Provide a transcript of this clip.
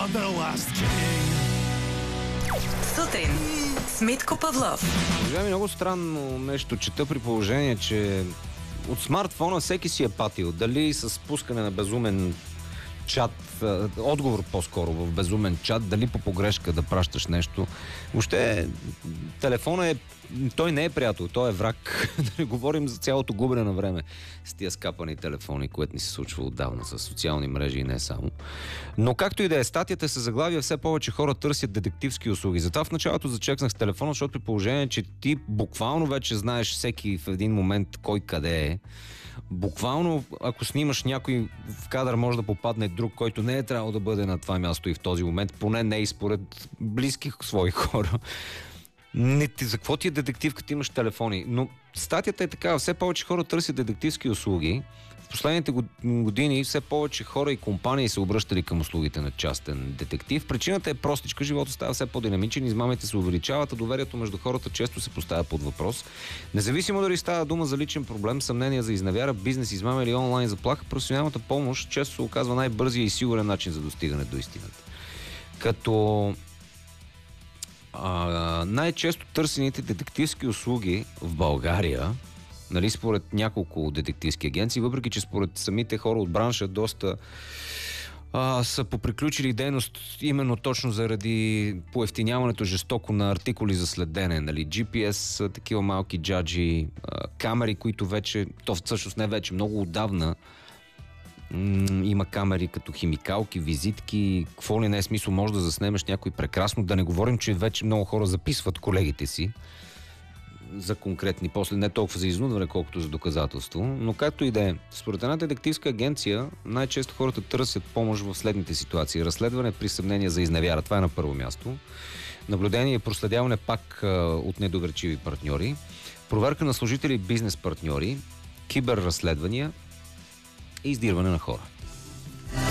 Сутрин с Митко Павлов. Сега ми много странно нещо чета, при положение, че от смартфона всеки си е патил. Дали с пускане на безумен чат, отговор по-скоро в безумен чат, дали по погрешка да пращаш нещо. Въобще телефона той не е приятел, той е враг. Да не говорим за цялото губене на време с тия скапани телефони, което ни се случва отдавна с социални мрежи и не само. Но както и да е, статията се заглавя: все повече хора търсят детективски услуги. Затова в началото зачекнах с телефона, защото при положение, че ти буквално вече знаеш всеки в един момент кой къде е. Буквално, ако снимаш някой в кадър, може да попадне друг, който не е трябвало да бъде на това място и в този момент, поне не и според близки свои хора. За какво ти е детектив, като имаш телефони? Но статията е така: все повече хора търсят детективски услуги. В последните години все повече хора и компании се обръщали към услугите на частен детектив. Причината е простичка: животът става все по-динамичен, измамите се увеличават, а доверието между хората често се поставя под въпрос. Независимо дали става дума за личен проблем, съмнения за изневяра, бизнес измама или онлайн заплаха, професионалната помощ често се оказва най-бързия и сигурен начин за достигане до истината. Като най-често търсените детективски услуги в България, нали, според няколко детективски агенции, въпреки че според самите хора от бранша доста са поприключили дейност именно точно заради поевтиняването жестоко на артикули за следене, нали, GPS, такива малки джаджи, камери, които вече, то всъщност не вече, много отдавна има камери като химикалки, визитки, какво ли не е, смисъл, може да заснемеш някой прекрасно, да не говорим, че вече много хора записват колегите си за конкретни, после не толкова за изнудване, колкото за доказателство. Но както и да е, според една детективска агенция, най-често хората търсят помощ в следните ситуации: разследване при съмнение за изневяра, това е на първо място; наблюдение и проследяване пак от недоверчиви партньори; проверка на служители и бизнес партньори; киберразследвания и издирване на хора.